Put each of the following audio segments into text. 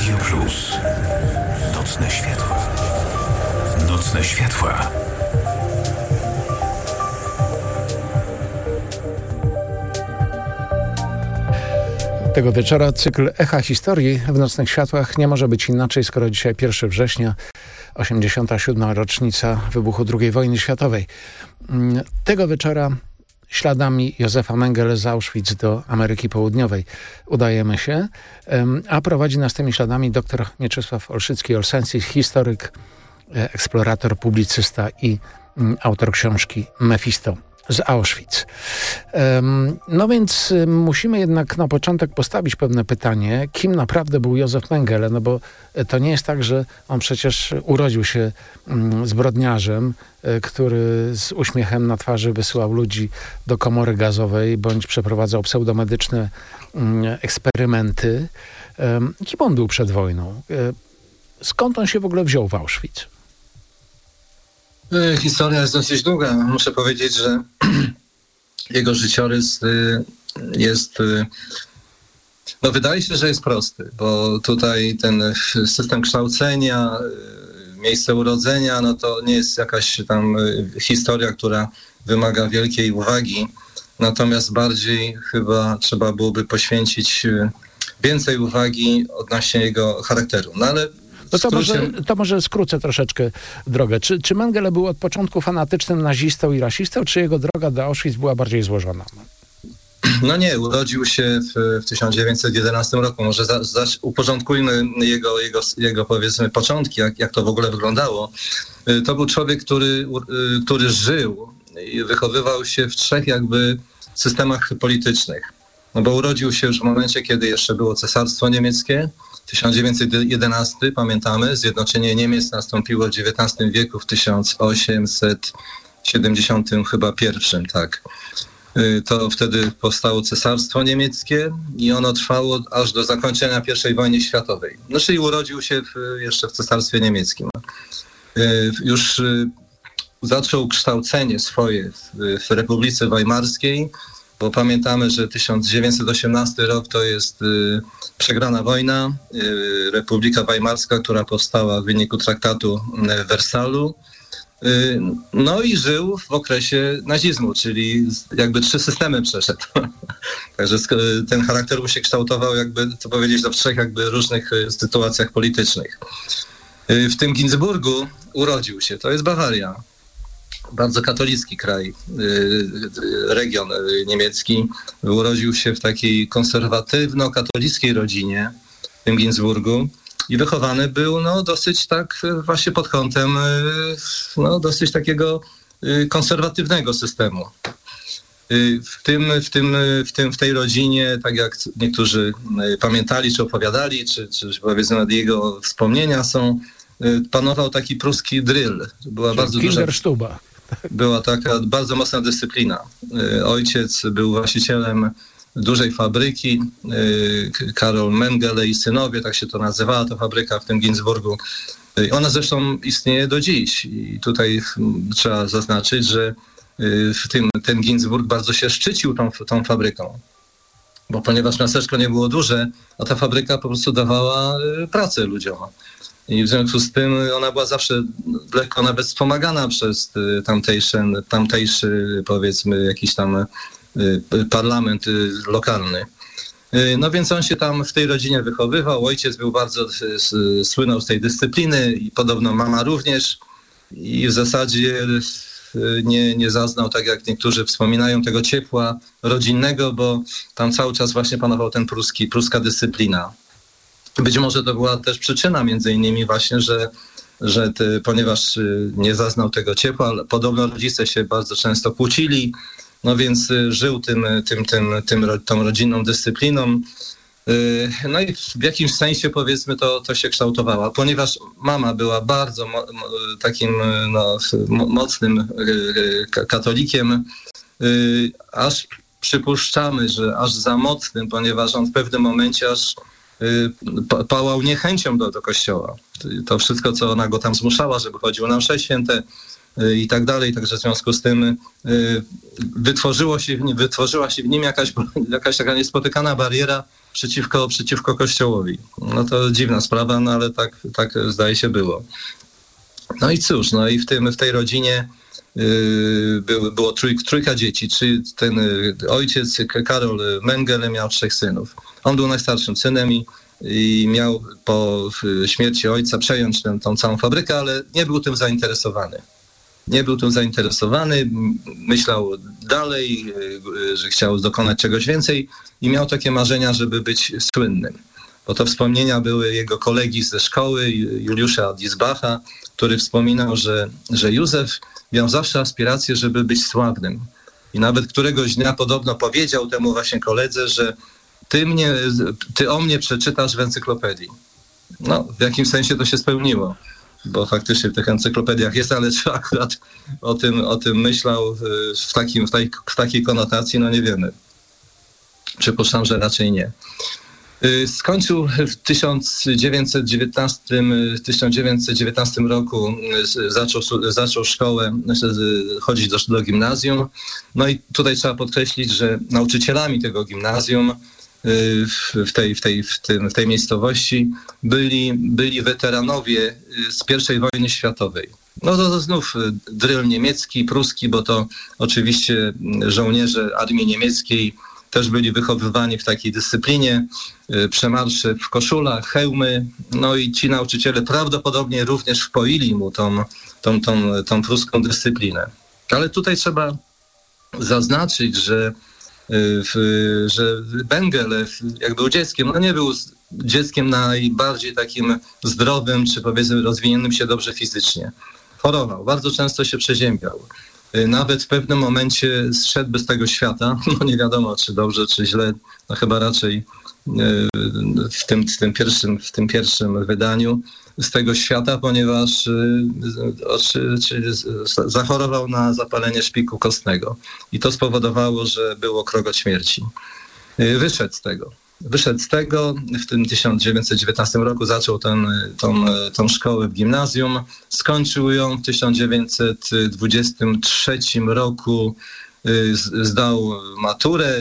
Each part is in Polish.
Radio Plus. Nocne światła. Nocne światła. Tego wieczora cykl Echa Historii w Nocnych Światłach nie może być inaczej, skoro dzisiaj 1 września, 87. rocznica wybuchu II wojny światowej. Tego wieczora śladami Józefa Mengele z Auschwitz do Ameryki Południowej udajemy się, a prowadzi nas tymi śladami dr Mieczysław Olszycki-Olsęcki, historyk, eksplorator, publicysta i autor książki Mefisto z Auschwitz. No więc musimy jednak na początek postawić pewne pytanie, kim naprawdę był Józef Mengele, no bo to nie jest tak, że on przecież urodził się zbrodniarzem, który z uśmiechem na twarzy wysyłał ludzi do komory gazowej, bądź przeprowadzał pseudomedyczne eksperymenty. Kim on był przed wojną? Skąd on się w ogóle wziął w Auschwitz? Historia jest dosyć długa. Muszę powiedzieć, że jego życiorys jest... No wydaje się, że jest prosty, bo tutaj ten system kształcenia, miejsce urodzenia, no to nie jest jakaś tam historia, która wymaga wielkiej uwagi. Natomiast bardziej chyba trzeba byłoby poświęcić więcej uwagi odnośnie jego charakteru. No ale no to może skrócę troszeczkę drogę. Czy Mengele był od początku fanatycznym nazistą i rasistą, czy jego droga do Auschwitz była bardziej złożona? No nie, urodził się w 1911 roku. Może uporządkujmy jego powiedzmy początki, jak to w ogóle wyglądało. To był człowiek, który żył i wychowywał się w trzech jakby systemach politycznych. No bo urodził się już w momencie, kiedy jeszcze było Cesarstwo Niemieckie. 1911, pamiętamy, zjednoczenie Niemiec nastąpiło w XIX wieku, w 1871, tak. To wtedy powstało Cesarstwo Niemieckie i ono trwało aż do zakończenia I wojny światowej. No czyli urodził się jeszcze w Cesarstwie Niemieckim. Już zaczął kształcenie swoje w Republice Weimarskiej, bo pamiętamy, że 1918 rok to jest przegrana wojna, Republika Weimarska, która powstała w wyniku traktatu w Wersalu. No i żył w okresie nazizmu, czyli jakby 3 systemy przeszedł. Także ten charakter mu się kształtował jakby, co powiedzieć, w 3 jakby różnych sytuacjach politycznych. W tym Ginzburgu urodził się, to jest Bawaria. Bardzo katolicki kraj, region niemiecki. Urodził się w takiej konserwatywno-katolickiej rodzinie w tym Ginzburgu i wychowany był dosyć tak właśnie pod kątem dosyć takiego konserwatywnego systemu. W tej rodzinie, tak jak niektórzy pamiętali, czy opowiadali, czy powiedzmy jego wspomnienia są, panował taki pruski drill. Była bardzo Kinderstube. Była taka bardzo mocna dyscyplina. Ojciec był właścicielem dużej fabryki, Karol Mengele i synowie, tak się to nazywała ta fabryka w tym Ginzburgu. Ona zresztą istnieje do dziś i tutaj trzeba zaznaczyć, że ten Ginzburg bardzo się szczycił tą fabryką, bo ponieważ miasteczko nie było duże, a ta fabryka po prostu dawała pracę ludziom. I w związku z tym ona była zawsze lekko nawet wspomagana przez tamtejszy powiedzmy jakiś tam parlament lokalny. No więc on się tam w tej rodzinie wychowywał. Ojciec był bardzo, słynął z tej dyscypliny i podobno mama również. I w zasadzie nie zaznał, tak jak niektórzy wspominają, tego ciepła rodzinnego, bo tam cały czas właśnie panował pruska dyscyplina. Być może to była też przyczyna między innymi właśnie, ponieważ nie zaznał tego ciepła, podobno rodzice się bardzo często kłócili, no więc żył tą rodzinną dyscypliną. No i w jakimś sensie powiedzmy to się kształtowało. Ponieważ mama była bardzo takim mocnym katolikiem, aż przypuszczamy, że aż za mocnym, ponieważ on w pewnym momencie aż pałał niechęcią do kościoła. To wszystko, co ona go tam zmuszała, żeby chodził na msze święte, i tak dalej. Także w związku z tym wytworzyła się w nim jakaś taka niespotykana bariera przeciwko Kościołowi. No to dziwna sprawa, no ale tak zdaje się było. No i cóż, no i w tej rodzinie było trójka dzieci. Ten ojciec Karol Mengele miał 3 synów. On był najstarszym synem i miał po śmierci ojca przejąć tą całą fabrykę, ale nie był tym zainteresowany. Myślał dalej, że chciał dokonać czegoś więcej i miał takie marzenia, żeby być słynnym. Bo to wspomnienia były jego kolegi ze szkoły, Juliusza Diesbacha, który wspominał, że Józef miał zawsze aspirację, żeby być sławnym. I nawet któregoś dnia podobno powiedział temu właśnie koledze, że ty o mnie przeczytasz w encyklopedii. No, w jakimś sensie to się spełniło, bo faktycznie w tych encyklopediach jest, ale czy akurat o tym myślał w takiej konotacji, no nie wiemy. Przypuszczam, że raczej nie. Skończył w 1919 roku, zaczął szkołę, chodzić do gimnazjum. No i tutaj trzeba podkreślić, że nauczycielami tego gimnazjum w tej miejscowości byli weteranowie z I wojny światowej. No to znów dryl niemiecki, pruski, bo to oczywiście żołnierze armii niemieckiej też byli wychowywani w takiej dyscyplinie, przemarsze w koszulach, hełmy, no i ci nauczyciele prawdopodobnie również wpoili mu tą pruską dyscyplinę. Ale tutaj trzeba zaznaczyć, że Mengele, jak był dzieckiem, no nie był dzieckiem najbardziej takim zdrowym, czy powiedzmy rozwiniętym się dobrze fizycznie. Chorował, bardzo często się przeziębiał. Nawet w pewnym momencie zszedłby z tego świata, no nie wiadomo czy dobrze, czy źle, no chyba raczej w tym pierwszym wydaniu z tego świata, ponieważ zachorował na zapalenie szpiku kostnego i to spowodowało, że był krok od śmierci. Wyszedł z tego, w tym 1919 roku zaczął tą szkołę w gimnazjum, skończył ją w 1923 roku, zdał maturę,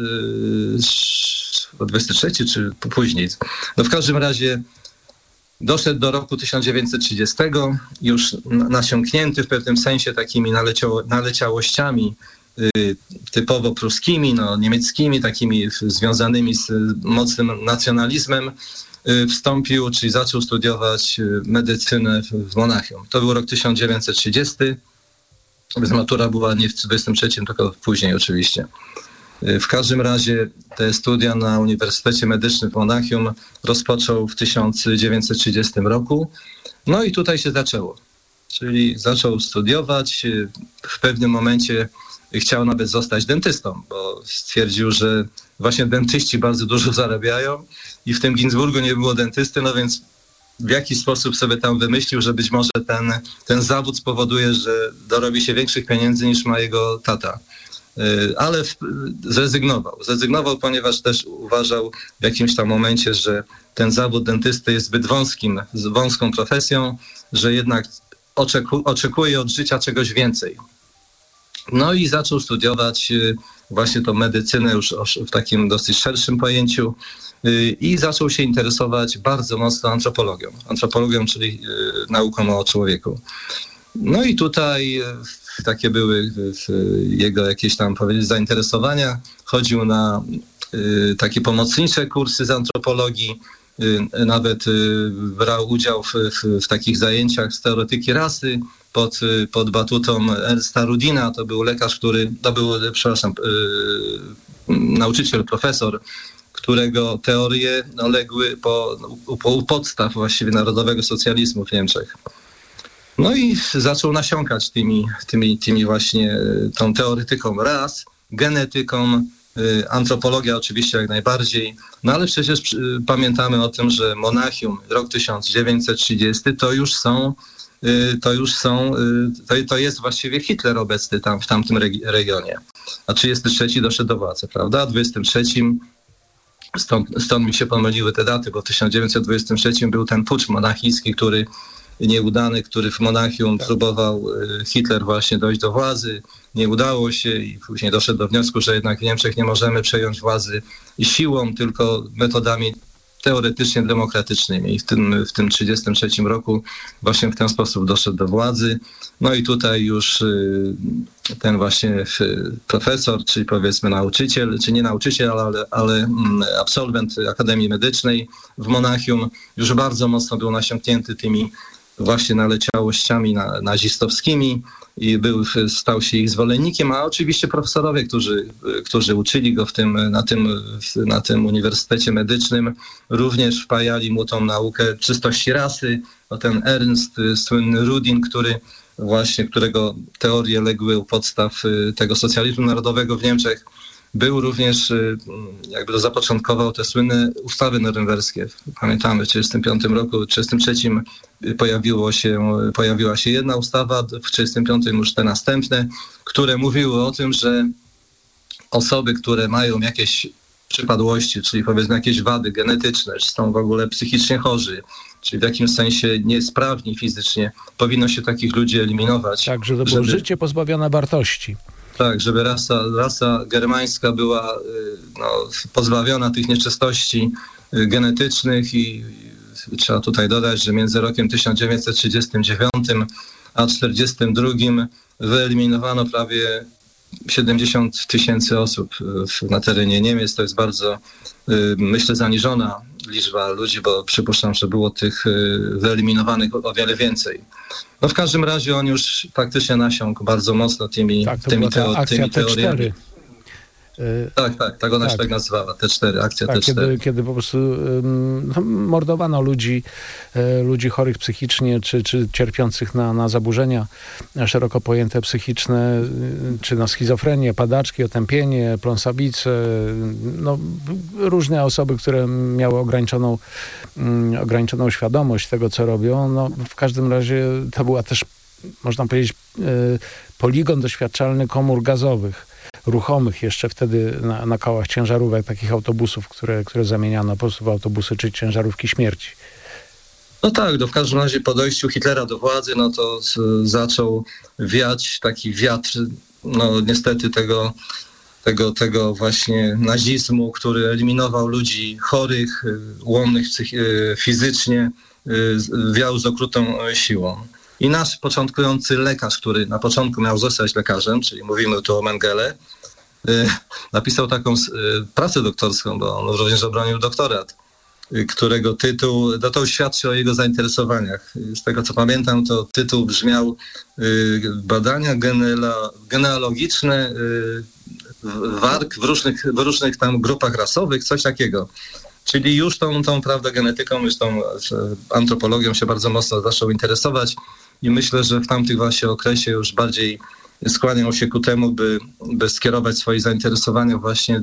23 czy później. No w każdym razie doszedł do roku 1930, już nasiąknięty w pewnym sensie takimi naleciałościami typowo pruskimi, no, niemieckimi, takimi związanymi z mocnym nacjonalizmem, wstąpił, czyli zaczął studiować medycynę w Monachium. To był rok 1930. Matura była nie w 23, tylko później oczywiście. W każdym razie te studia na Uniwersytecie Medycznym w Monachium rozpoczął w 1930 roku. No i tutaj się zaczęło. Czyli zaczął studiować. W pewnym momencie chciał nawet zostać dentystą, bo stwierdził, że właśnie dentyści bardzo dużo zarabiają i w tym Ginzburgu nie było dentysty, no więc w jakiś sposób sobie tam wymyślił, że być może ten zawód spowoduje, że dorobi się większych pieniędzy niż ma jego tata. Ale zrezygnował, ponieważ też uważał w jakimś tam momencie, że ten zawód dentysty jest zbyt wąską profesją, że jednak oczekuje od życia czegoś więcej. No i zaczął studiować właśnie tą medycynę już w takim dosyć szerszym pojęciu i zaczął się interesować bardzo mocno antropologią, czyli nauką o człowieku. No i tutaj takie były jego jakieś tam, powiedzieć, zainteresowania. Chodził na takie pomocnicze kursy z antropologii, nawet brał udział w takich zajęciach z teoretyki rasy pod batutą Ernsta Rudina. To był lekarz, nauczyciel, profesor, którego teorie legły u podstaw właściwie narodowego socjalizmu w Niemczech. No i zaczął nasiąkać tymi właśnie tą teoretyką ras, genetyką, antropologia oczywiście jak najbardziej, no ale przecież pamiętamy o tym, że Monachium, rok 1930 to jest właściwie Hitler obecny tam w tamtym regionie. A 33 doszedł do władzy, prawda? A 23 stąd mi się pomyliły te daty, bo w 1923 był ten pucz monachijski, który nieudany, który w Monachium próbował Hitler właśnie dojść do władzy. Nie udało się i później doszedł do wniosku, że jednak w Niemczech nie możemy przejąć władzy siłą, tylko metodami teoretycznie demokratycznymi. I w tym 1933 roku właśnie w ten sposób doszedł do władzy. No i tutaj już ten właśnie profesor, czyli powiedzmy nauczyciel, czy nie nauczyciel, ale absolwent Akademii Medycznej w Monachium już bardzo mocno był nasiąknięty tymi właśnie naleciałościami nazistowskimi i stał się ich zwolennikiem, a oczywiście profesorowie, którzy uczyli go na tym Uniwersytecie Medycznym, również wpajali mu tą naukę czystości rasy. No ten Ernst, słynny Rudin, którego teorie legły u podstaw tego socjalizmu narodowego w Niemczech, był również, jakby to zapoczątkował te słynne ustawy norymberskie. Pamiętamy, w 1935 roku, w 1933 pojawiła się jedna ustawa, w 1935 już te następne, które mówiły o tym, że osoby, które mają jakieś przypadłości, czyli powiedzmy jakieś wady genetyczne, czy są w ogóle psychicznie chorzy, czyli w jakimś sensie niesprawni fizycznie, powinno się takich ludzi eliminować. Tak, żeby to było życie pozbawione wartości. Tak, żeby rasa germańska była pozbawiona tych nieczystości genetycznych i trzeba tutaj dodać, że między rokiem 1939 a 1942 wyeliminowano prawie 70 000 osób na terenie Niemiec. To jest bardzo, myślę, zaniżona liczba ludzi, bo przypuszczam, że było tych wyeliminowanych o wiele więcej. No w każdym razie on już faktycznie nasiąkł bardzo mocno tymi teoriami. Tak, ona się tak nazywała, T4, akcja T4. Kiedy po prostu mordowano ludzi chorych psychicznie, czy cierpiących na zaburzenia szeroko pojęte psychiczne, czy na schizofrenię, padaczki, otępienie, pląsawice, różne osoby, które miały ograniczoną świadomość tego, co robią. No, w każdym razie to była też, można powiedzieć, poligon doświadczalny komór gazowych, ruchomych jeszcze wtedy na kołach ciężarówek, takich autobusów, które zamieniano po prostu w autobusy czy ciężarówki śmierci. No tak, w każdym razie po dojściu Hitlera do władzy, to zaczął wiać taki wiatr, niestety tego właśnie nazizmu, który eliminował ludzi chorych, ułomnych fizycznie, wiał z okrutną siłą. I nasz początkujący lekarz, który na początku miał zostać lekarzem, czyli mówimy tu o Mengele, napisał taką pracę doktorską, bo on również obronił doktorat, którego tytuł świadczy o jego zainteresowaniach. Z tego co pamiętam, to tytuł brzmiał Badania genealogiczne warg w różnych tam grupach rasowych, coś takiego. Czyli już tą prawda genetyką, już tą antropologią się bardzo mocno zaczął interesować i myślę, że w tamtych właśnie okresie już bardziej skłaniał się ku temu, by skierować swoje zainteresowania właśnie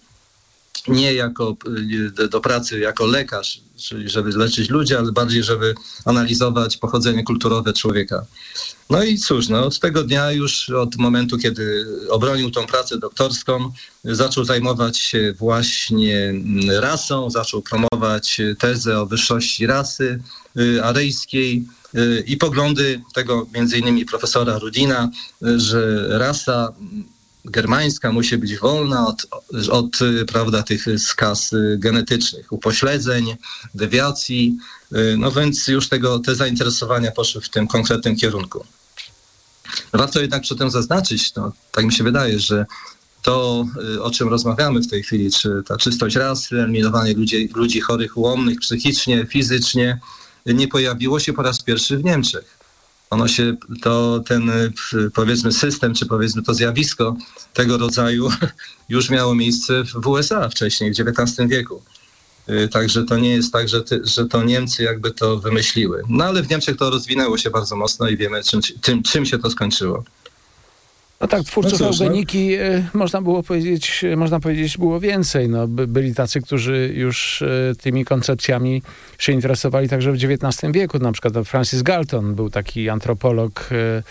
do pracy jako lekarz, czyli żeby leczyć ludzi, ale bardziej, żeby analizować pochodzenie kulturowe człowieka. No i cóż, od tego dnia już, od momentu, kiedy obronił tą pracę doktorską, zaczął zajmować się właśnie rasą, zaczął promować tezę o wyższości rasy aryjskiej i poglądy tego między innymi profesora Rudina, że rasa germańska musi być wolna od prawda, tych skaz genetycznych, upośledzeń, dewiacji. No więc już te zainteresowania poszły w tym konkretnym kierunku. Warto jednak przy tym zaznaczyć, tak mi się wydaje, że to, o czym rozmawiamy w tej chwili, czy ta czystość rasy, eliminowanie ludzi chorych, ułomnych psychicznie, fizycznie, nie pojawiło się po raz pierwszy w Niemczech. Ten powiedzmy system, czy powiedzmy to zjawisko tego rodzaju już miało miejsce w USA wcześniej, w XIX wieku. Także to nie jest tak, że to Niemcy jakby to wymyśliły. No ale w Niemczech to rozwinęło się bardzo mocno i wiemy, czym się to skończyło. No tak, twórców eugeniki można powiedzieć było więcej. No, byli tacy, którzy już tymi koncepcjami się interesowali także w XIX wieku. Na przykład Francis Galton był taki antropolog,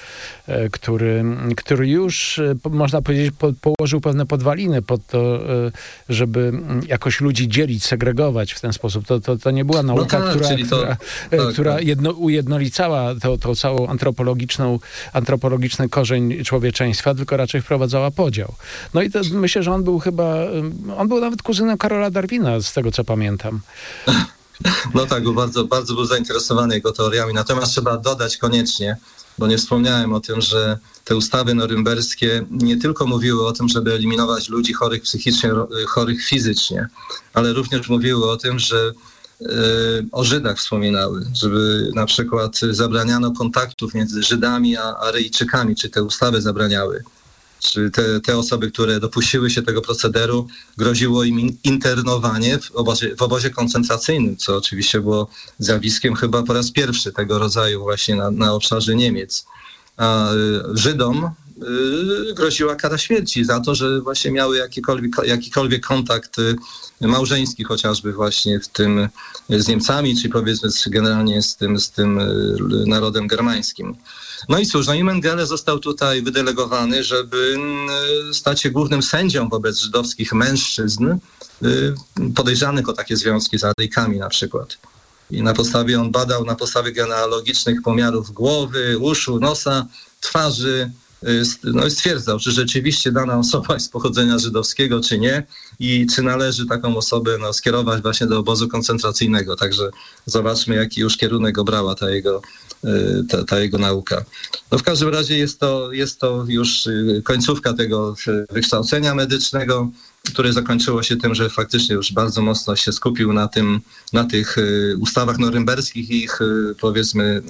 który już, można powiedzieć, położył pewne podwaliny pod to, żeby jakoś ludzi dzielić, segregować w ten sposób. To nie była nauka, która ujednolicała tą całą antropologiczny korzeń człowieczeństwa, tylko raczej wprowadzała podział. No i to myślę, że on był nawet kuzynem Karola Darwina, z tego co pamiętam. No tak, bardzo, bardzo był zainteresowany jego teoriami. Natomiast trzeba dodać koniecznie, bo nie wspomniałem o tym, że te ustawy norymberskie nie tylko mówiły o tym, żeby eliminować ludzi chorych psychicznie, chorych fizycznie, ale również mówiły o tym, że o Żydach wspominały, żeby na przykład zabraniano kontaktów między Żydami a Aryjczykami, czy te ustawy zabraniały. Czy te osoby, które dopuściły się tego procederu, groziło im internowanie w obozie koncentracyjnym, co oczywiście było zjawiskiem chyba po raz pierwszy tego rodzaju właśnie na obszarze Niemiec. A Żydom groziła kara śmierci za to, że właśnie miały jakikolwiek kontakt małżeński chociażby właśnie w tym z Niemcami, czy powiedzmy generalnie z tym narodem germańskim. No i cóż, i Mengele został tutaj wydelegowany, żeby stać się głównym sędzią wobec żydowskich mężczyzn podejrzanych o takie związki z Aryjkami na przykład. I on badał na podstawie genealogicznych pomiarów głowy, uszu, nosa, twarzy, no i stwierdzał, czy rzeczywiście dana osoba jest pochodzenia żydowskiego, czy nie i czy należy taką osobę skierować właśnie do obozu koncentracyjnego. Także zobaczmy, jaki już kierunek obrała ta jego nauka. No w każdym razie jest to już końcówka tego wykształcenia medycznego, które zakończyło się tym, że faktycznie już bardzo mocno się skupił na tych ustawach norymberskich i ich, powiedzmy,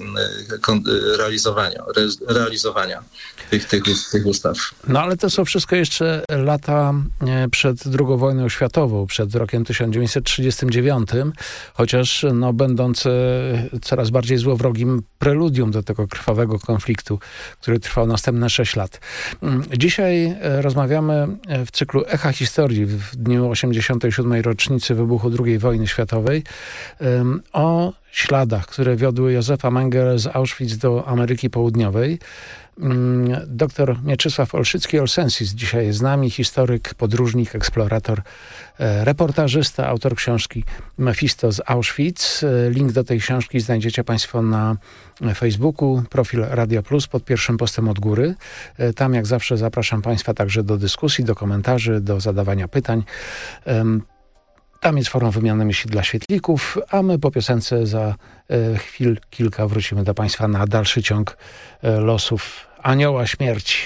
realizowania tych ustaw. No ale to są wszystko jeszcze lata przed II wojną światową, przed rokiem 1939, chociaż będące coraz bardziej złowrogim preludium do tego krwawego konfliktu, który trwał następne 6 lat. Dzisiaj rozmawiamy w cyklu Echa Historii w dniu 87. rocznicy wybuchu II wojny światowej o śladach, które wiodły Józefa Mengele z Auschwitz do Ameryki Południowej. Dr Mieczysław Olszycki-Olsensis dzisiaj jest z nami, historyk, podróżnik, eksplorator, reportażysta, autor książki Mefisto z Auschwitz. Link do tej książki znajdziecie Państwo na Facebooku, profil Radio Plus pod pierwszym postem od góry. Tam jak zawsze zapraszam Państwa także do dyskusji, do komentarzy, do zadawania pytań. Tam jest forum wymiany myśli dla świetlików, a my po piosence za chwil kilka wrócimy do Państwa na dalszy ciąg losów Anioła Śmierci.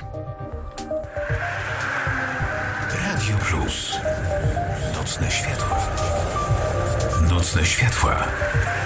Radio Plus. Nocne światła. Nocne światła.